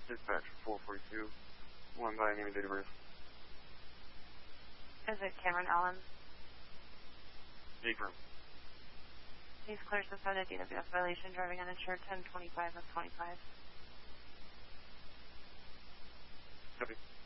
Dispatch 442. One by name and date of birth. Is it Cameron Allen? Apron. He's clear suspended DWS violation, driving uninsured 1025 of 25. Copy.